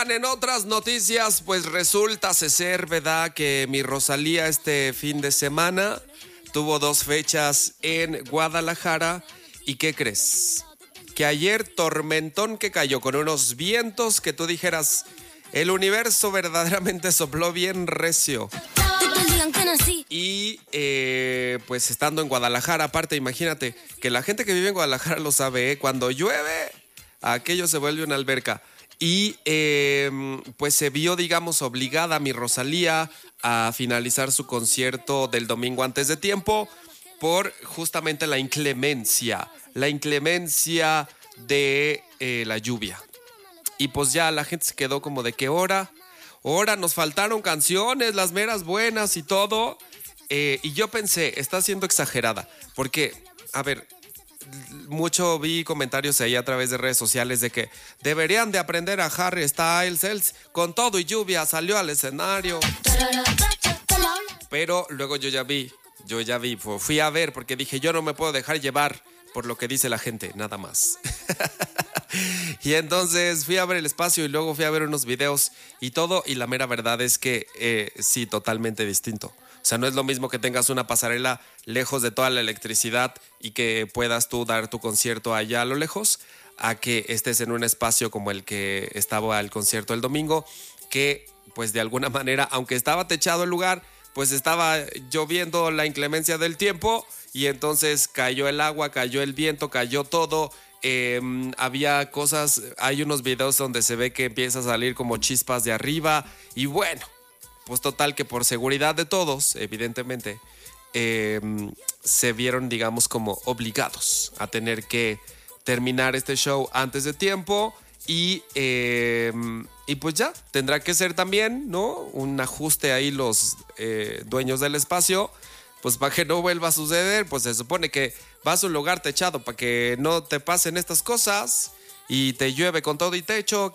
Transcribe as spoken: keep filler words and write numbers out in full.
En otras noticias, pues resulta ser verdad que mi Rosalía este fin de semana tuvo dos fechas en Guadalajara. ¿Y qué crees? Que ayer tormentón que cayó con unos vientos que tú dijeras, el universo verdaderamente sopló bien recio. Y eh, pues estando en Guadalajara, aparte imagínate que la gente que vive en Guadalajara lo sabe, ¿eh? Cuando llueve, aquello se vuelve una alberca. Y eh, pues se vio, digamos, obligada mi Rosalía a finalizar su concierto del domingo antes de tiempo por justamente la inclemencia, la inclemencia de eh, la lluvia. Y pues ya la gente se quedó como de qué hora, hora, nos faltaron canciones, las meras buenas y todo. Eh, y yo pensé, está siendo exagerada, porque, a ver, mucho vi comentarios ahí a través de redes sociales de que deberían de aprender a Harry Styles, él con todo y lluvia salió al escenario. Pero luego yo ya vi, yo ya vi, fui a ver porque dije yo no me puedo dejar llevar por lo que dice la gente, nada más. Y entonces fui a ver el espacio y luego fui a ver unos videos y todo, y la mera verdad es que eh, sí, totalmente distinto. O sea, no es lo mismo que tengas una pasarela lejos de toda la electricidad y que puedas tú dar tu concierto allá a lo lejos, a que estés en un espacio como el que estaba el concierto el domingo, que pues de alguna manera, aunque estaba techado el lugar, pues estaba lloviendo la inclemencia del tiempo y entonces cayó el agua, cayó el viento, cayó todo. Eh, había cosas, hay unos videos donde se ve que empieza a salir como chispas de arriba y bueno, pues total que por seguridad de todos, evidentemente, eh, se vieron, digamos, como obligados a tener que terminar este show antes de tiempo y, eh, y pues ya, tendrá que ser también, ¿no? Un ajuste ahí los eh, dueños del espacio, pues para que no vuelva a suceder, pues se supone que vas a un lugar techado para que no te pasen estas cosas y te llueve con todo y techo.